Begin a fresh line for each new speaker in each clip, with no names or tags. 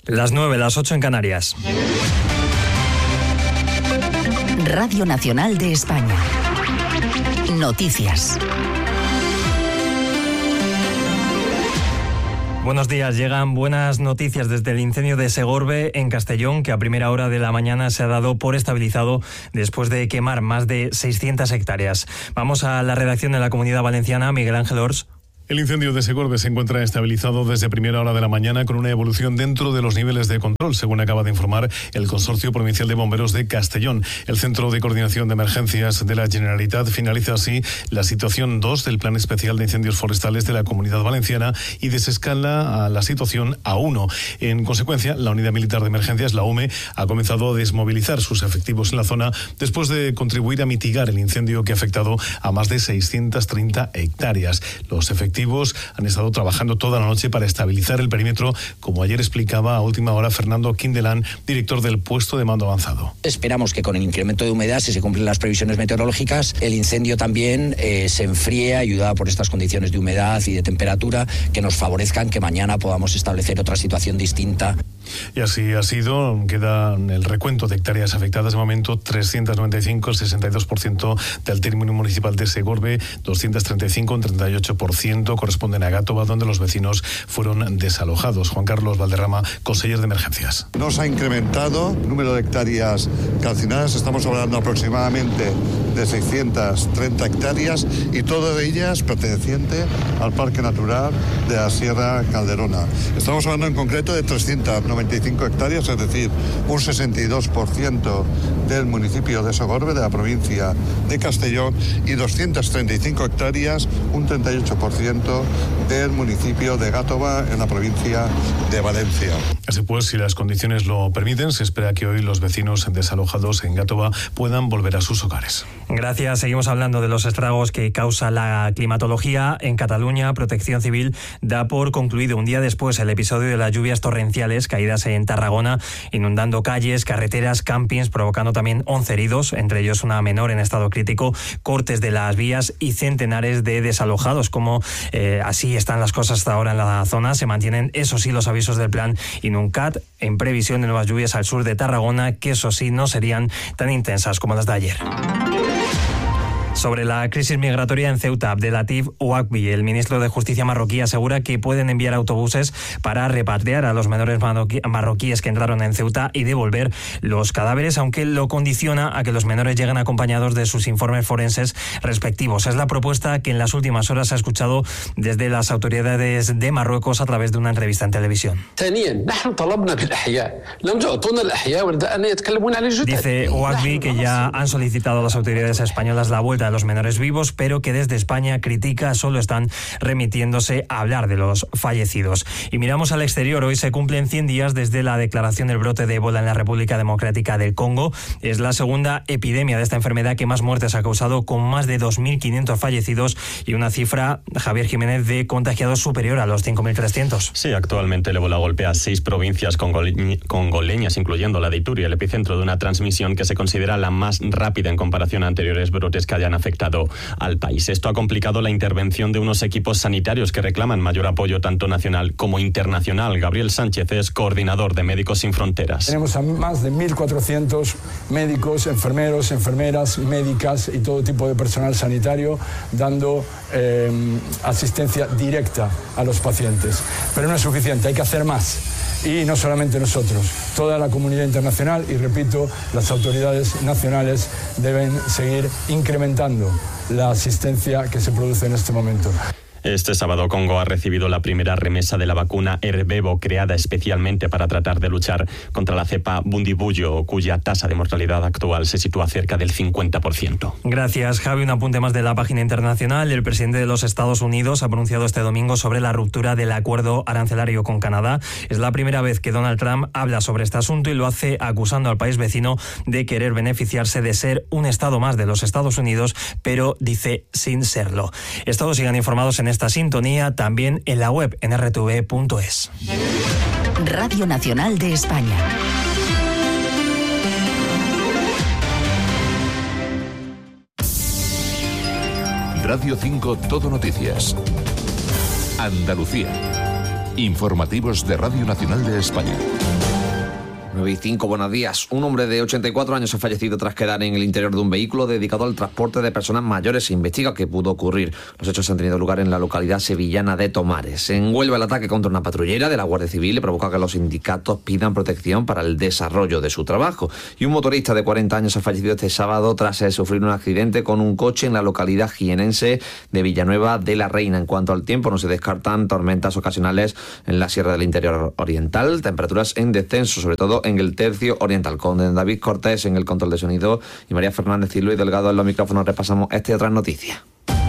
Las 9, las 8 en Canarias.
Radio Nacional de España. Noticias.
Buenos días, llegan buenas noticias desde el incendio de Segorbe en Castellón, que a primera hora de la mañana se ha dado por estabilizado después de quemar más de 600 hectáreas. Vamos a la redacción de la Comunidad Valenciana, Miguel Ángel Ors.
El incendio de Segorbe se encuentra estabilizado desde primera hora de la mañana con una evolución dentro de los niveles de control, según acaba de informar el Consorcio Provincial de Bomberos de Castellón. El Centro de Coordinación de Emergencias de la Generalitat finaliza así la situación 2 del Plan Especial de Incendios Forestales de la Comunidad Valenciana y desescala a la situación a 1. En consecuencia, la Unidad Militar de Emergencias, la UME, ha comenzado a desmovilizar sus efectivos en la zona después de contribuir a mitigar el incendio que ha afectado a más de 630 hectáreas. Los efectivos han estado trabajando toda la noche para estabilizar el perímetro, como ayer explicaba a última hora Fernando Quindelán, director del puesto de mando avanzado.
Esperamos que con el incremento de humedad, si se cumplen las previsiones meteorológicas, el incendio también se enfríe, ayudado por estas condiciones de humedad y de temperatura que nos favorezcan que mañana podamos establecer otra situación distinta.
Y así ha sido. Queda el recuento de hectáreas afectadas de momento: 395, el 62% del término municipal de Segorbe, 235, un 38% corresponden a Gátova, donde los vecinos fueron desalojados. Juan Carlos Valderrama, conseller de Emergencias.
No se ha incrementado el número de hectáreas calcinadas, estamos hablando aproximadamente de 630 hectáreas y todas ellas perteneciente al Parque Natural de la Sierra Calderona. Estamos hablando en concreto de 395 hectáreas, es decir, un 62% del municipio de Segorbe, de la provincia de Castellón, y 235 hectáreas, un 38% del municipio de Gátova, en la provincia de Valencia.
Así pues, si las condiciones lo permiten, se espera que hoy los vecinos desalojados en Gátova puedan volver a sus hogares.
Gracias. Seguimos hablando de los estragos que causa la climatología. En Cataluña, Protección Civil da por concluido un día después el episodio de las lluvias torrenciales caídas en Tarragona, inundando calles, carreteras, campings, provocando también 11 heridos, entre ellos una menor en estado crítico, cortes de las vías y centenares de desalojados. Como así están las cosas hasta ahora en la zona, se mantienen, eso sí, los avisos del plan Inuncat en previsión de nuevas lluvias al sur de Tarragona, que eso sí no serían tan intensas como las de ayer. Sobre la crisis migratoria en Ceuta, Abdelatif Ouakbi, el ministro de Justicia marroquí, asegura que pueden enviar autobuses para repatriar a los menores marroquíes que entraron en Ceuta y devolver los cadáveres, aunque lo condiciona a que los menores lleguen acompañados de sus informes forenses respectivos. Es la propuesta que en las últimas horas se ha escuchado desde las autoridades de Marruecos a través de una entrevista en televisión. Dice Ouakbi que ya han solicitado a las autoridades españolas la vuelta de los menores vivos, pero que desde España critica solo están remitiéndose a hablar de los fallecidos. Y miramos al exterior. Hoy se cumplen 100 días desde la declaración del brote de ébola en la República Democrática del Congo. Es la segunda epidemia de esta enfermedad que más muertes ha causado, con más de 2.500 fallecidos y una cifra, Javier Jiménez, de contagiados superior a los 5.300.
Sí, actualmente el ébola golpea 6 provincias congoleñas, incluyendo la de Ituri, el epicentro de una transmisión que se considera la más rápida en comparación a anteriores brotes que hayan afectado al país. Esto ha complicado la intervención de unos equipos sanitarios que reclaman mayor apoyo tanto nacional como internacional. Gabriel Sánchez es coordinador de Médicos Sin Fronteras.
Tenemos a más de 1.400 médicos, enfermeros, enfermeras, médicas y todo tipo de personal sanitario dando asistencia directa a los pacientes. Pero no es suficiente, hay que hacer más. Y no solamente nosotros, toda la comunidad internacional y, repito, las autoridades nacionales deben seguir incrementando la asistencia que se produce en este momento.
Este sábado Congo ha recibido la primera remesa de la vacuna Ervebo, creada especialmente para tratar de luchar contra la cepa Bundibugyo, cuya tasa de mortalidad actual se sitúa cerca del 50%.
Gracias, Javi. Un apunte más de la página internacional. El presidente de los Estados Unidos ha pronunciado este domingo sobre la ruptura del acuerdo arancelario con Canadá. Es la primera vez que Donald Trump habla sobre este asunto y lo hace acusando al país vecino de querer beneficiarse de ser un estado más de los Estados Unidos, pero dice sin serlo. Todos sigan informados en esta sintonía, también en la web en rtv.es.
Radio Nacional de España.
Radio 5 Todo Noticias. Andalucía. Informativos de Radio Nacional de España.
9:05, buenos días. Un hombre de 84 años ha fallecido tras quedar en el interior de un vehículo dedicado al transporte de personas mayores. Se investiga qué pudo ocurrir. Los hechos han tenido lugar en la localidad sevillana de Tomares. En Huelva, el ataque contra una patrullera de la Guardia Civil le provoca que los sindicatos pidan protección para el desarrollo de su trabajo. Y un motorista de 40 años ha fallecido este sábado tras sufrir un accidente con un coche en la localidad jienense de Villanueva de la Reina. En cuanto al tiempo, no se descartan tormentas ocasionales en la sierra del interior oriental. Temperaturas en descenso, sobre todo en el tercio oriental. Con David Cortés en el control de sonido y María Fernández y Luis Delgado en los micrófonos repasamos esta y otras noticias.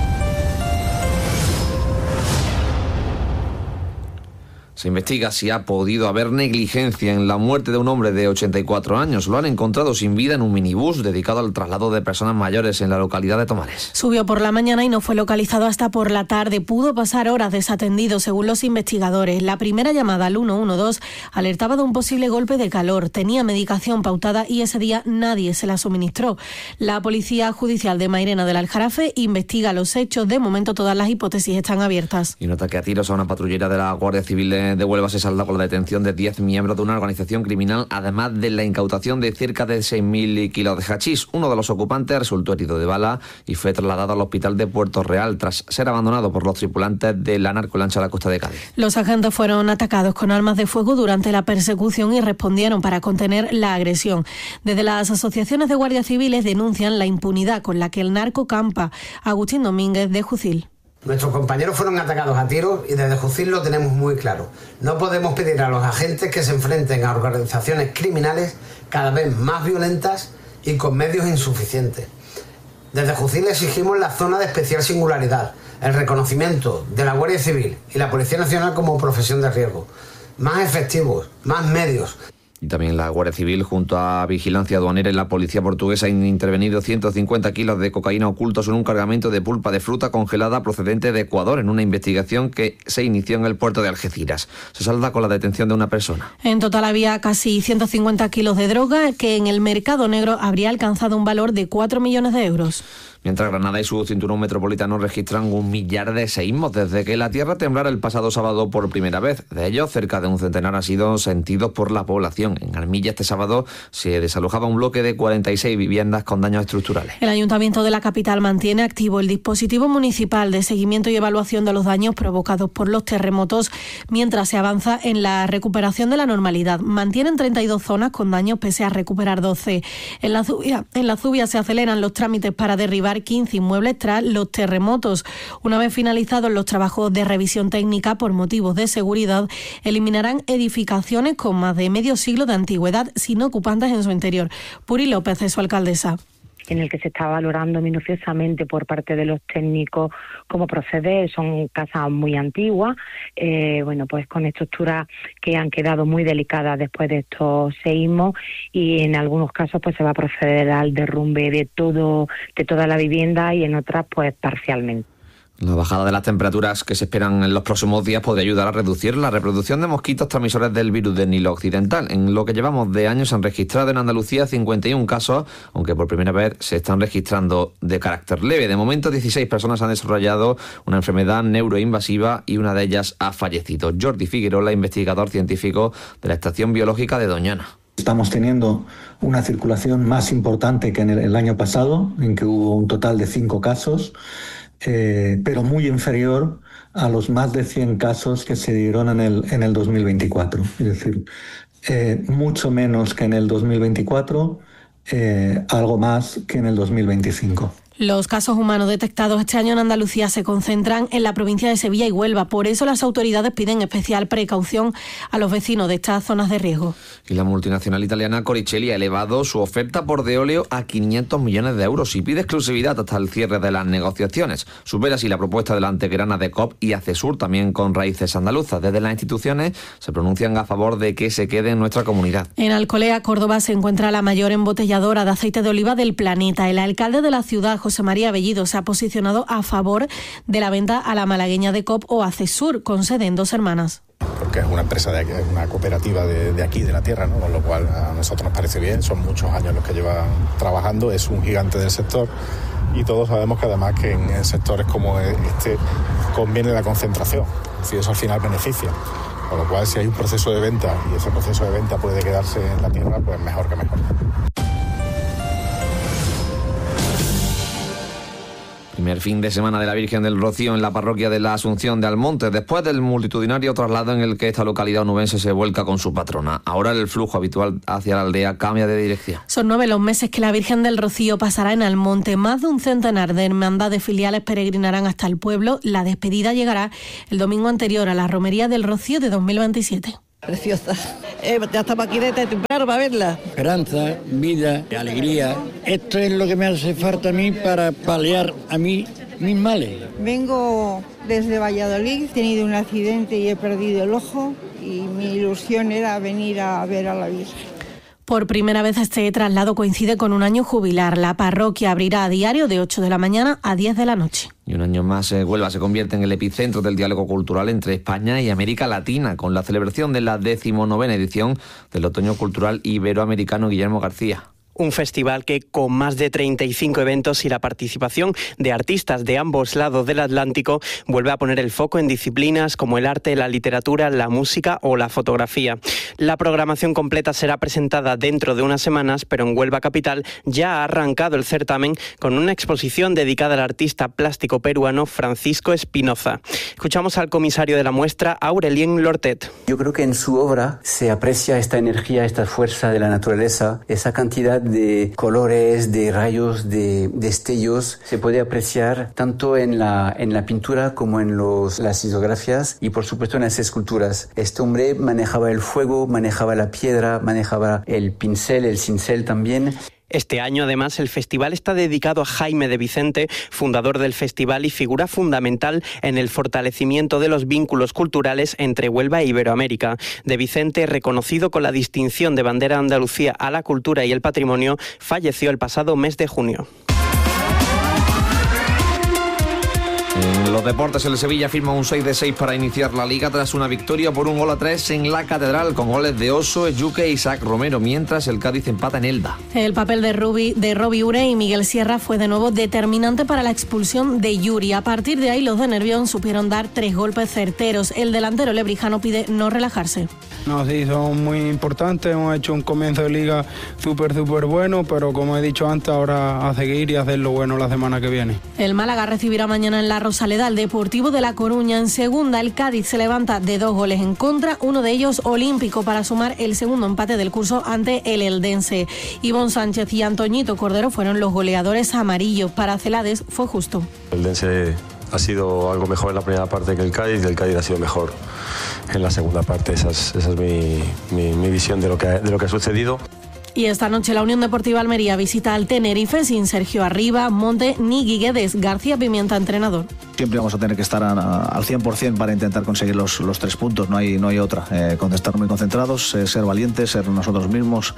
Se investiga si ha podido haber negligencia en la muerte de un hombre de 84 años. Lo han encontrado sin vida en un minibús dedicado al traslado de personas mayores en la localidad de Tomares.
Subió por la mañana y no fue localizado hasta por la tarde. Pudo pasar horas desatendido, según los investigadores. La primera llamada al 112 alertaba de un posible golpe de calor. Tenía medicación pautada y ese día nadie se la suministró. La Policía Judicial de Mairena del Aljarafe investiga los hechos. De momento todas las hipótesis están abiertas.
Y un ataque a tiros a una patrullera de la Guardia Civil de Huelva se salda con la detención de 10 miembros de una organización criminal, además de la incautación de cerca de 6.000 kilos de hachís. Uno de los ocupantes resultó herido de bala y fue trasladado al hospital de Puerto Real tras ser abandonado por los tripulantes de la narcolancha a la costa de Cádiz.
Los agentes fueron atacados con armas de fuego durante la persecución y respondieron para contener la agresión. Desde las asociaciones de guardias civiles denuncian la impunidad con la que el narco campa. Agustín Domínguez, de Jucil.
Nuestros compañeros fueron atacados a tiros y desde Jucil lo tenemos muy claro. No podemos pedir a los agentes que se enfrenten a organizaciones criminales cada vez más violentas y con medios insuficientes. Desde Jucil exigimos la zona de especial singularidad, el reconocimiento de la Guardia Civil y la Policía Nacional como profesión de riesgo. Más efectivos, más medios.
Y también la Guardia Civil, junto a Vigilancia Aduanera y la Policía Portuguesa, han intervenido 150 kilos de cocaína ocultos en un cargamento de pulpa de fruta congelada procedente de Ecuador, en una investigación que se inició en el puerto de Algeciras. Se salda con la detención de una persona.
En total había casi 150 kilos de droga que en el mercado negro habría alcanzado un valor de 4 millones de euros.
Mientras Granada y su cinturón metropolitano registran 1 millar de seísmos desde que la tierra temblara el pasado sábado por primera vez. De ellos, cerca de un centenar han sido sentidos por la población. En Armilla este sábado se desalojaba un bloque de 46 viviendas con daños estructurales.
El Ayuntamiento de la capital mantiene activo el dispositivo municipal de seguimiento y evaluación de los daños provocados por los terremotos mientras se avanza en la recuperación de la normalidad. Mantienen 32 zonas con daños pese a recuperar 12. En la Zubia se aceleran los trámites para derribar 15 inmuebles tras los terremotos. Una vez finalizados los trabajos de revisión técnica por motivos de seguridad, eliminarán edificaciones con más de medio siglo de antigüedad sin ocupantes en su interior. Puri López es su alcaldesa.
En el que se está valorando minuciosamente por parte de los técnicos cómo proceder. Son casas muy antiguas, pues con estructuras que han quedado muy delicadas después de estos seísmos, y en algunos casos pues se va a proceder al derrumbe de toda la vivienda y en otras pues parcialmente.
La bajada de las temperaturas que se esperan en los próximos días podría ayudar a reducir la reproducción de mosquitos transmisores del virus del Nilo Occidental. En lo que llevamos de años se han registrado en Andalucía 51 casos, aunque por primera vez se están registrando de carácter leve. De momento 16 personas han desarrollado una enfermedad neuroinvasiva y una de ellas ha fallecido. Jordi Figuerola, investigador científico de la Estación Biológica de Doñana.
Estamos teniendo una circulación más importante que en el año pasado, en que hubo un total de 5 casos. Pero muy inferior a los más de 100 casos que se dieron en el 2024. Es decir, mucho menos que en el 2024, algo más que en el 2025.
Los casos humanos detectados este año en Andalucía se concentran en la provincia de Sevilla y Huelva. Por eso las autoridades piden especial precaución a los vecinos de estas zonas de riesgo.
Y la multinacional italiana Coricelli ha elevado su oferta por Deoleo a 500 millones de euros y pide exclusividad hasta el cierre de las negociaciones. Supera así la propuesta de la antegrana de COP y Acesur, también con raíces andaluzas. Desde las instituciones se pronuncian a favor de que se quede en nuestra comunidad.
En Alcolea, Córdoba, se encuentra la mayor embotelladora de aceite de oliva del planeta. El alcalde de la ciudad, José María Bellido, se ha posicionado a favor de la venta a la malagueña de COP o Acesur, con sede en Dos Hermanas.
Porque es una empresa, una cooperativa de aquí, de la tierra, ¿no? Con lo cual a nosotros nos parece bien, son muchos años los que llevan trabajando, es un gigante del sector y todos sabemos que además que en sectores como este conviene la concentración, es decir, eso al final beneficia. Con lo cual, si hay un proceso de venta y ese proceso de venta puede quedarse en la tierra, pues mejor que mejor.
Primer fin de semana de la Virgen del Rocío en la parroquia de la Asunción de Almonte, después del multitudinario traslado en el que esta localidad onubense se vuelca con su patrona. Ahora el flujo habitual hacia la aldea cambia de dirección.
Son 9 los meses que la Virgen del Rocío pasará en Almonte. Más de un centenar de hermandades filiales peregrinarán hasta el pueblo. La despedida llegará el domingo anterior a la Romería del Rocío de 2027.
Preciosa. Ya estamos aquí desde temprano para verla.
Esperanza, vida, alegría. Esto es lo que me hace falta a mí para paliar a mí mis males.
Vengo desde Valladolid, he tenido un accidente y he perdido el ojo y mi ilusión era venir a ver a la Virgen.
Por primera vez este traslado coincide con un año jubilar. La parroquia abrirá a diario de 8 de la mañana a 10 de la noche.
Y un año más, Huelva se convierte en el epicentro del diálogo cultural entre España y América Latina, con la celebración de la 19ª edición del Otoño Cultural Iberoamericano Guillermo García.
Un festival que, con más de 35 eventos y la participación de artistas de ambos lados del Atlántico, vuelve a poner el foco en disciplinas como el arte, la literatura, la música o la fotografía. La programación completa será presentada dentro de unas semanas, pero en Huelva capital ya ha arrancado el certamen con una exposición dedicada al artista plástico peruano Francisco Espinoza. Escuchamos al comisario de la muestra, Aurelien Lortet.
Yo creo que en su obra se aprecia esta energía, esta fuerza de la naturaleza, esa cantidad de colores, de rayos, de destellos. Se puede apreciar tanto en la pintura como en las litografías y por supuesto en las esculturas. Este hombre manejaba el fuego, manejaba la piedra, manejaba el pincel, el cincel también.
Este año, además, el festival está dedicado a Jaime de Vicente, fundador del festival y figura fundamental en el fortalecimiento de los vínculos culturales entre Huelva e Iberoamérica. De Vicente, reconocido con la distinción de bandera de Andalucía a la cultura y el patrimonio, falleció el pasado mes de junio.
En los deportes, el Sevilla firma un 6-6 para iniciar la Liga tras una victoria por 1-3 en la Catedral, con goles de Oso, Yuque e Isaac Romero, mientras el Cádiz empata en Elda.
El papel de Robbie Ure y Miguel Sierra fue de nuevo determinante para la expulsión de Yuri. A partir de ahí, los de Nervión supieron dar 3 golpes certeros. El delantero lebrijano pide no relajarse.
No, sí, son muy importantes. Hemos hecho un comienzo de liga súper bueno, pero como he dicho antes, ahora a seguir y hacer lo bueno la semana que viene.
El Málaga recibirá mañana en la Rosaleda al Deportivo de La Coruña. En segunda, el Cádiz se levanta de 2 goles en contra, uno de ellos olímpico, para sumar el segundo empate del curso ante el Eldense. Ivonne Sánchez y Antoñito Cordero fueron los goleadores amarillos. Para Celades fue justo.
El Eldense ha sido algo mejor en la primera parte que el Cádiz y el Cádiz ha sido mejor en la segunda parte. Esa es mi visión de lo que ha sucedido.
Y esta noche la Unión Deportiva Almería visita al Tenerife sin Sergio Arriba, Monte ni Guiguedes. García Pimienta, entrenador.
Siempre vamos a tener que estar al 100% para intentar conseguir los 3 puntos, no hay otra. Estar muy concentrados, ser valientes, ser nosotros mismos.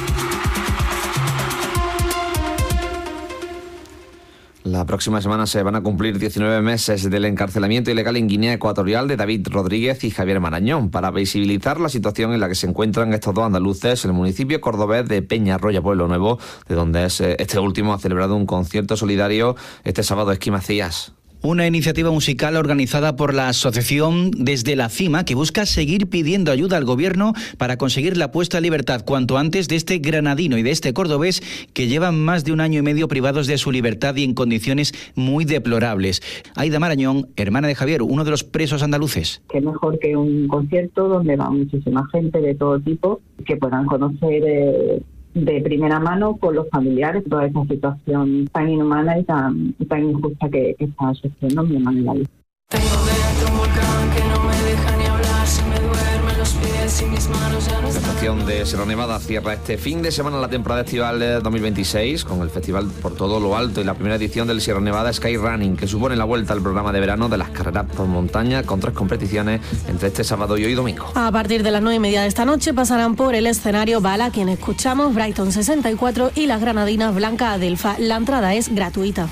La próxima semana se van a cumplir 19 meses del encarcelamiento ilegal en Guinea Ecuatorial de David Rodríguez y Javier Marañón. Para visibilizar la situación en la que se encuentran estos dos andaluces, el municipio cordobés de Peñarroya, Pueblo Nuevo, de donde es este último, ha celebrado un concierto solidario este sábado. Esquí Macías.
Una iniciativa musical organizada por la asociación Desde la Cima, que busca seguir pidiendo ayuda al gobierno para conseguir la puesta en libertad cuanto antes de este granadino y de este cordobés que llevan más de 1 año y medio privados de su libertad y en condiciones muy deplorables. Aida Marañón, hermana de Javier, uno de los presos andaluces.
Qué mejor que un concierto donde va muchísima gente de todo tipo, que puedan conocer de primera mano con los familiares toda esa situación tan inhumana y tan injusta que está sufriendo mi hermana David.
Tengo dentro un volcán que no me deja ni hablar, se me duermen los pies y mis manos ya no están.
La estación de Sierra Nevada cierra este fin de semana la temporada estival de 2026 con el festival por todo lo alto y la primera edición del Sierra Nevada Sky Running, que supone la vuelta al programa de verano de las carreras por montaña con 3 competiciones entre este sábado y hoy domingo.
A partir de las 9:30 de esta noche pasarán por el escenario Bala, quien escuchamos, Brighton 64 y las granadinas Blanca Adelfa. La entrada es gratuita.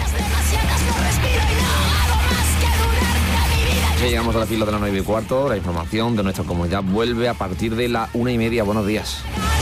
Ya llegamos a la fila de las 9:15. La información de nuestra comunidad vuelve a partir de la 1:30. Buenos días.